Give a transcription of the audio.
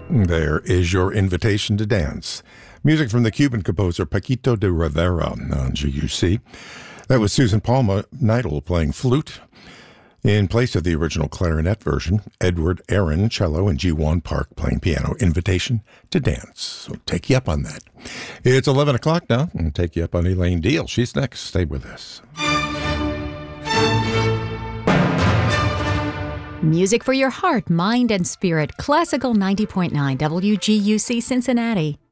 There is your invitation to dance. Music from the Cuban composer Paquito de Rivera on GUC. That was Susan Palma Neidl playing flute. In place of the original clarinet version, Edward Aaron cello and Ji-won Park playing piano. Invitation to dance. So take you up on that. It's 11 o'clock now. I'll take you up on Elaine Deal. She's next. Stay with us. Music for your heart, mind, and spirit. Classical 90.9 WGUC Cincinnati.